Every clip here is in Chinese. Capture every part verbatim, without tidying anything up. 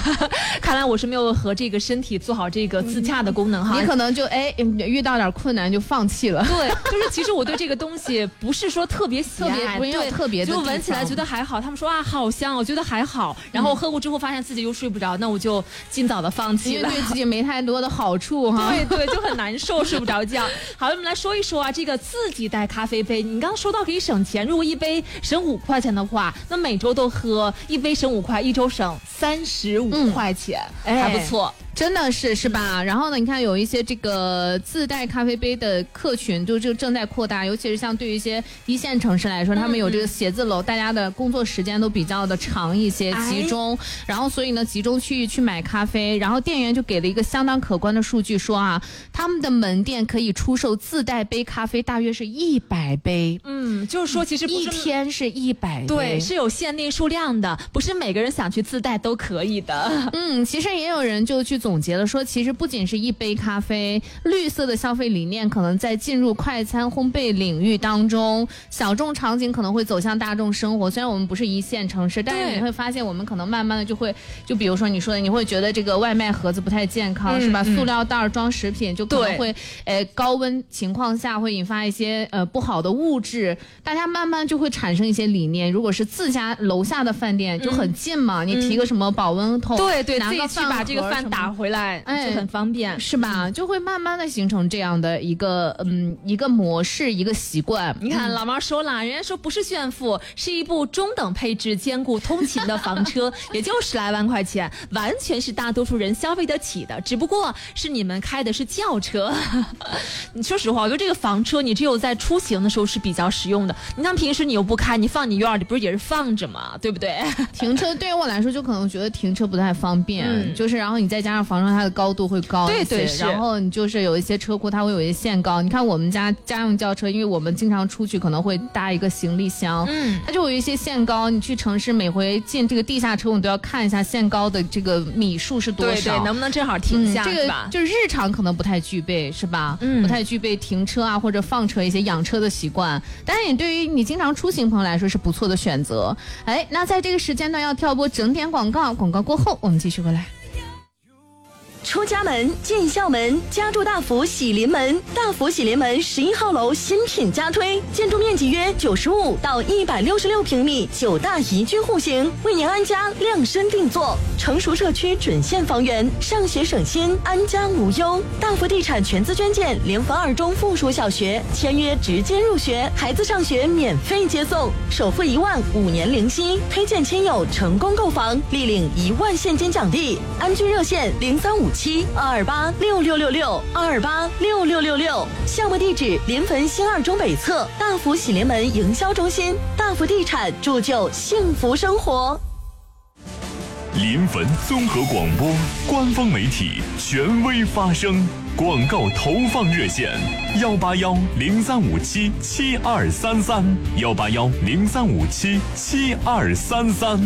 看来我是没有和这个身体做好这个自洽的功能哈。 你可能就哎遇到点困难就放弃了。 对，就是其实我对这个东西不是说特别喜爱， 特别不有特别的， 就闻起来觉得还好。他们说啊好香，我觉得还好。然后喝过之后发现自己又睡不着，那我就尽早的放弃了， 因为对自己没太多的好处哈。 对对，就很难受，睡不着觉。好，我们来说一说啊，这个自己带咖啡杯，你刚刚说到可以省钱，如果一杯省五块钱的话，那每周都喝一杯省五块，一周省三十五块钱，嗯、还不错。 真的是是吧？然后呢，你看有一些这个自带咖啡杯的客群就就正在扩大，尤其是像对于一些一线城市来说，他们有这个写字楼，大家的工作时间都比较的长一些，集中，哎、然后所以呢，集中区域去买咖啡，然后店员就给了一个相当可观的数据，说啊，他们的门店可以出售自带杯咖啡大约是一百杯。 嗯，就是说其实不是一天是一百杯， 对，是有限定数量的，不是每个人想去自带都可以的。 嗯，其实也有人就去总结了说，其实不仅是一杯咖啡，绿色的消费理念可能在进入快餐烘焙领域当中，小众场景可能会走向大众生活。虽然我们不是一线城市，但是你会发现我们可能慢慢的就会，就比如说你说的，你会觉得这个外卖盒子不太健康，嗯、是吧？塑料袋装食品就可能会，呃，高温情况下会引发一些呃不好的物质，大家慢慢就会产生一些理念。如果是自家楼下的饭店就很近嘛，嗯、你提个什么保温桶， 对对， 拿个自己去把这个饭打回来。哎，就很方便， 是吧？就会慢慢的形成这样的一个嗯一个模式，一个习惯。 你看，嗯、老妈说了，人家说不是炫富，是一部中等配置、兼顾通勤的房车，也就十来万块钱，完全是大多数人消费得起的。只不过是你们开的是轿车。你说实话，我觉得这个房车，你只有在出行的时候是比较实用的。你像平时你又不开，你放你院里不是也是放着嘛，对不对？ 停车对于我来说，就可能觉得停车不太方便，嗯、就是然后你再加上房车，它的高度会高一些， 对对， 然后你就是有一些车库它会有一些限高。你看我们家家用轿车，因为我们经常出去可能会搭一个行李箱，嗯，它就有一些限高。你去城市每回进这个地下车，你都要看一下限高的这个米数是多少， 对对，能不能正好停下， 嗯、这个就是日常可能不太具备，是吧？嗯，不太具备停车啊或者放车一些养车的习惯。但是你对于你经常出行朋友来说是不错的选择。哎，那在这个时间段要跳播整点广告，广告过后我们继续回来。 出家门进校门，家住大福喜临门。大福喜临门十一号楼新品加推，建筑面积约九十五到一百六十六平米，九大宜居户型，为您安家量身定做。成熟社区准现房源，上学省心，安家无忧。大福地产全资捐建联防二中附属小学，签约直接入学，孩子上学免费接送，首付一万，五年零息。推荐亲友成功购房，立领一万现金奖励。安居热线零三五七二二八六六六六二二八六六六六，项目地址临汾新二中北侧大福喜临门营销中心。大福地产铸就幸福生活。 临汾综合广播官方媒体，权威发声。广告投放热线：幺八幺零三五七七二三三，幺八幺零三五七七二三三。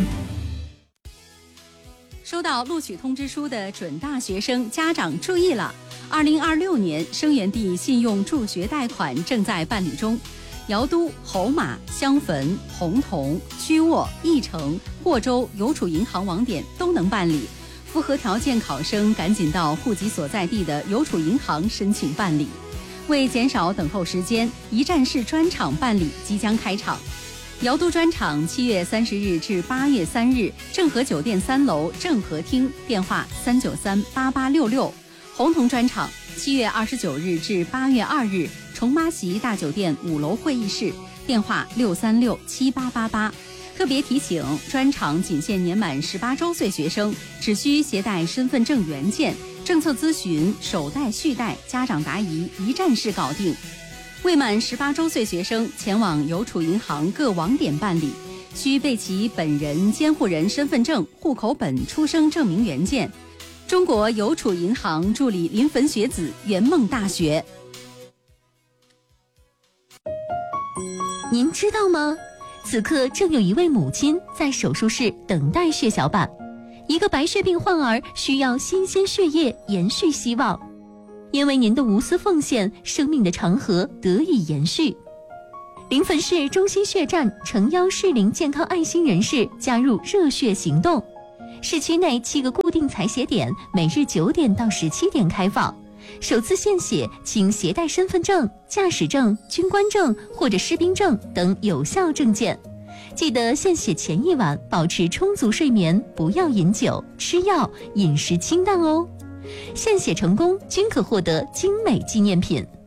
收到录取通知书的准大学生家长注意了！二零二六年生源地信用助学贷款正在办理中，姚都、侯马、襄汾、洪洞、曲沃、义城、霍州邮储银行网点都能办理。符合条件考生赶紧到户籍所在地的邮储银行申请办理。为减少等候时间，一站式专场办理即将开场。姚都专场七月三十日至八月三日，正和酒店三楼正和厅，电话三九三八八六六。洪洞专场七月二十九日至八月二日，重麻席大酒店五楼会议室，电话六三六七八八八。特别提醒，专场仅限年满十八周岁学生，只需携带身份证原件，政策咨询、首贷续贷、家长答疑一站式搞定。未满十八周岁学生前往邮储银行各网点办理，需备齐本人监护人身份证、户口本、出生证明原件。中国邮储银行助理临汾学子，圆梦大学。 您知道吗？此刻正有一位母亲在手术室等待血小板，一个白血病患儿需要新鲜血液延续希望。因为您的无私奉献，生命的长河得以延续。临汾市中心血站诚邀适龄健康爱心人士加入热血行动， 市区内七个固定采血点，每日九点到十七点开放。首次献血请携带身份证、驾驶证、军官证或者士兵证等有效证件。记得献血前一晚保持充足睡眠，不要饮酒、吃药，饮食清淡哦。献血成功均可获得精美纪念品。